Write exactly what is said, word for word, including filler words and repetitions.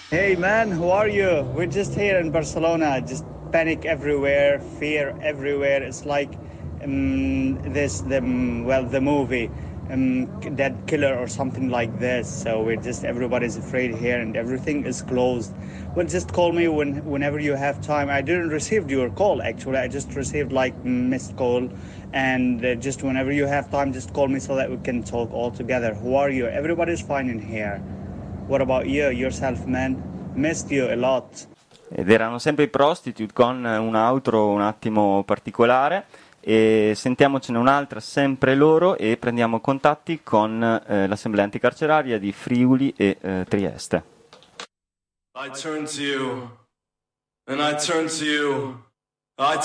Hey man, how are you? We're just here in Barcelona, just panic everywhere, fear everywhere. It's like um, this, the um, well, the movie, um, Dead Killer or something like this. So we're just everybody's afraid here, and everything is closed. Well, just call me when whenever you have time. I didn't receive your call actually. I just received like missed call, and uh, just whenever you have time, just call me so that we can talk all together. Who are you? Everybody's fine in here. What about you, yourself, man? Missed you a lot. Ed erano sempre i Prostitute con un outro un attimo particolare, e sentiamocene un'altra sempre loro e prendiamo contatti con eh, l'assemblea anticarceraria di Friuli e eh, Trieste. I turn to you, and I turn to you, I